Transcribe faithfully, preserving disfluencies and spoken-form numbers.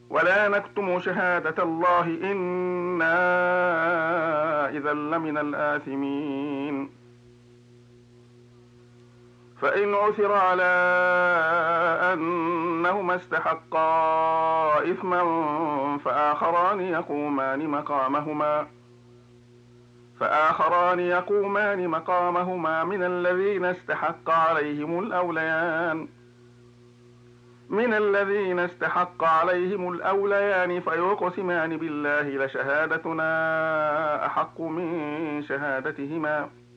ولا نكتم شهادة الله إنا إذا لمن الآثمين. فإن عثر على أنهما استحقا إثما فآخران يقومان مقامهما فآخران يقومان مقامهما من الذين استحق عليهم الأوليان من الذين استحق عليهم الأوليان فيقسمان بالله لشهادتنا أحق من شهادتهما